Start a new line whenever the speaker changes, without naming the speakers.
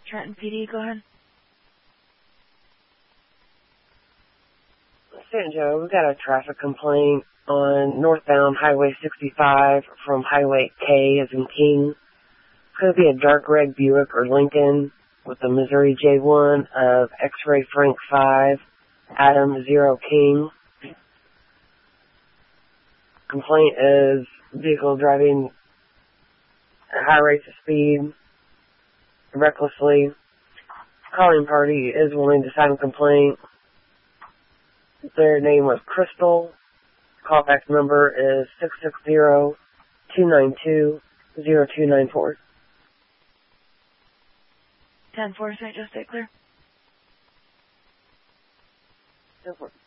Trenton PD, go ahead.
St. Joe, we got a traffic complaint on northbound Highway 65 from Highway K as in King. Could be a dark red Buick or Lincoln with a Missouri J1 of X-Ray Frank 5, Adam 0 King. Complaint is vehicle driving at high rates of speed, recklessly. Calling party is willing to sign a complaint. Their name was Crystal. Callback number is 660-292-0294.
10-4, St. Joe, stay clear.
10-4.